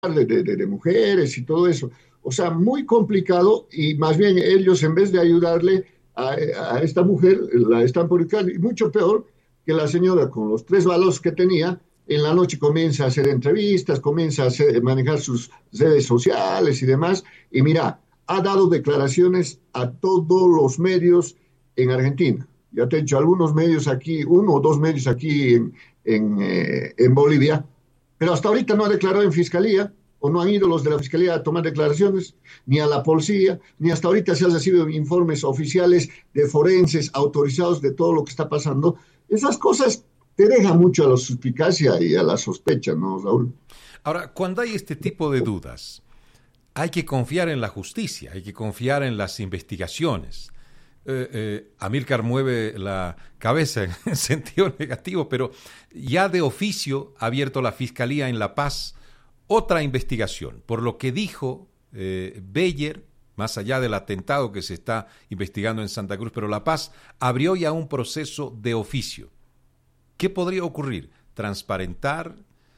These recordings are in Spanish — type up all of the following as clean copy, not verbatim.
de mujeres y todo eso. O sea, muy complicado y más bien ellos en vez de ayudarle a esta mujer, la están publicando y mucho peor que la señora con los tres balos que tenía, en la noche comienza a hacer entrevistas, comienza a manejar sus redes sociales y demás. Y mira, ha dado declaraciones a todos los medios en Argentina. Ya te he dicho, algunos medios aquí, uno o dos medios aquí en Bolivia, pero hasta ahorita no ha declarado en fiscalía, o no han ido los de la fiscalía a tomar declaraciones, ni a la policía, ni hasta ahorita se han recibido informes oficiales de forenses autorizados de todo lo que está pasando. Esas cosas te dejan mucho a la suspicacia y a la sospecha, ¿no, Raúl? Ahora, cuando hay este tipo de dudas, hay que confiar en la justicia, hay que confiar en las investigaciones. Amílcar mueve la cabeza en sentido negativo, pero ya de oficio ha abierto la Fiscalía en La Paz otra investigación, por lo que dijo Beyer, más allá del atentado que se está investigando en Santa Cruz, pero La Paz abrió ya un proceso de oficio. ¿Qué podría ocurrir? Transparentar,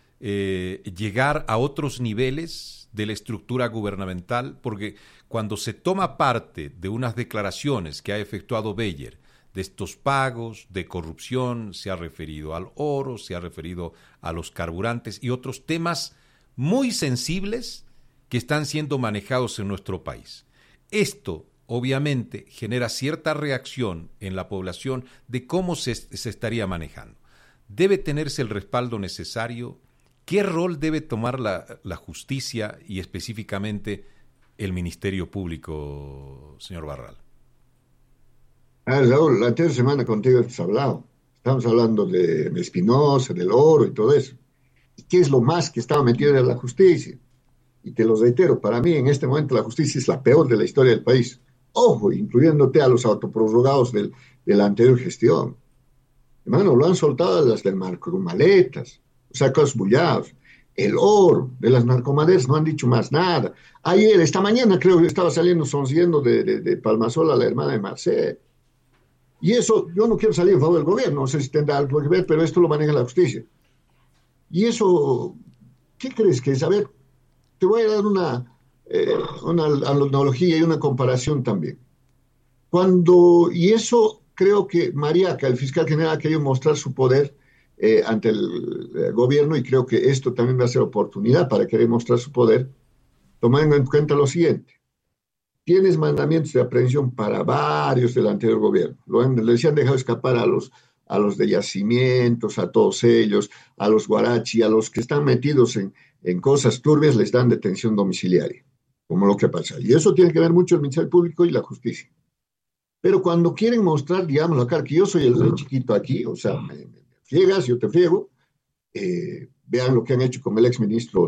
llegar a otros niveles de la estructura gubernamental, porque cuando se toma parte de unas declaraciones que ha efectuado Beyer, de estos pagos, de corrupción, se ha referido al oro, se ha referido a los carburantes y otros temas muy sensibles que están siendo manejados en nuestro país. Esto, obviamente, genera cierta reacción en la población de cómo se estaría manejando. Debe tenerse el respaldo necesario. ¿Qué rol debe tomar la justicia y específicamente el Ministerio Público, señor Barral? Raúl, la anterior semana contigo hemos hablado. Estamos hablando de Espinosa, del oro y todo eso. ¿Y qué es lo más que estaba metido en la justicia? Y te lo reitero, para mí en este momento la justicia es la peor de la historia del país. Ojo, incluyéndote a los autoprorrogados de la anterior gestión. Hermano, lo han soltado las del narcomaletas, o sea, cosas bullados. El oro de las narcomaletas no han dicho más nada. Ayer, esta mañana creo que estaba saliendo sonriendo de Palmasola, la hermana de Marcel. Y eso, yo no quiero salir en favor del gobierno, no sé si tendrá algo que ver, pero esto lo maneja la justicia. Y eso, ¿qué crees que es? A ver, te voy a dar una analogía y una comparación también. Y eso creo que Mariaca, el fiscal general, ha querido mostrar su poder ante el gobierno y creo que esto también va a ser oportunidad para querer mostrar su poder, tomando en cuenta lo siguiente. Tienes mandamientos de aprehensión para varios del anterior gobierno. Les han dejado escapar a los de yacimientos, a todos ellos, a los guarachi, a los que están metidos en cosas turbias, les dan detención domiciliaria, como lo que pasa. Y eso tiene que ver mucho el Ministerio Público y la justicia. Pero cuando quieren mostrar, digamos, acá, que yo soy el rey chiquito aquí, o sea, me friegas, yo te friego, vean lo que han hecho con el exministro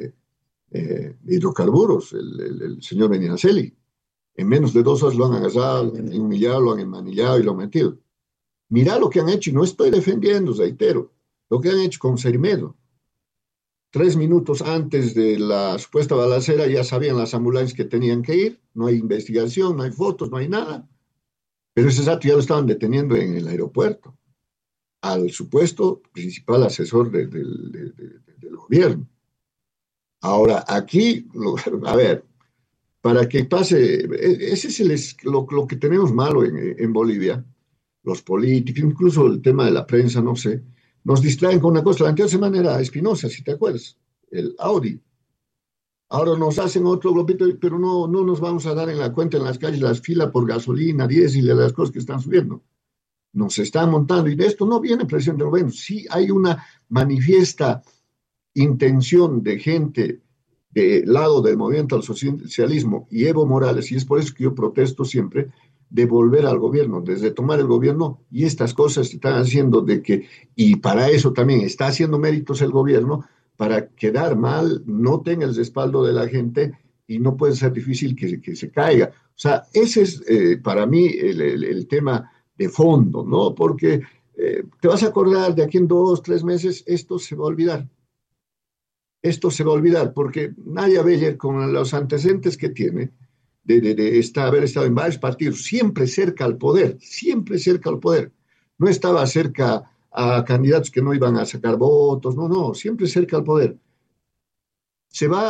de hidrocarburos, el señor Medinaceli. En menos de 2 horas lo han agarrado, lo han humillado, lo han enmanillado y lo han metido. Mirá lo que han hecho, y no estoy defendiendo, reitero, lo que han hecho con Cerimedo. 3 minutos antes de la supuesta balacera ya sabían las ambulancias que tenían que ir, no hay investigación, no hay fotos, no hay nada. Pero ese rato ya lo estaban deteniendo en el aeropuerto, al supuesto principal asesor del gobierno. Ahora, aquí, a ver, para que pase, ese es lo que tenemos malo en Bolivia, los políticos, incluso el tema de la prensa, no sé, nos distraen con una cosa. La anterior semana era Espinosa, si te acuerdas, el Audi. Ahora nos hacen otro globito, pero no nos vamos a dar en la cuenta en las calles las filas por gasolina, diésel y las cosas que están subiendo. Nos están montando y de esto no viene presión del gobierno. Sí hay una manifiesta intención de gente del lado del movimiento al socialismo y Evo Morales, y es por eso que yo protesto siempre, de volver al gobierno, desde tomar el gobierno, y estas cosas se están haciendo y para eso también está haciendo méritos el gobierno, para quedar mal, no tenga el respaldo de la gente y no puede ser difícil que se caiga. O sea, ese es para mí el tema de fondo, ¿no? Porque te vas a acordar de aquí en 2, 3 meses, esto se va a olvidar. Esto se va a olvidar porque Naya Beller, con los antecedentes que tiene, haber estado en varios partidos, siempre cerca al poder. No estaba cerca a candidatos que no iban a sacar votos, no, siempre cerca al poder. Se va